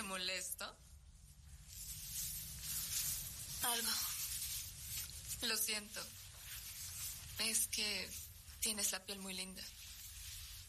molesto? Algo. Lo siento. Es que tienes la piel muy linda.